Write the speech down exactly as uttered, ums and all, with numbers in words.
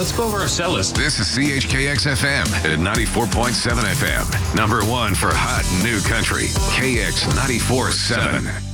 let's go over our set list. This is C H K X F M at ninety-four point seven F M. Number one for hot new country. K X ninety-four point seven.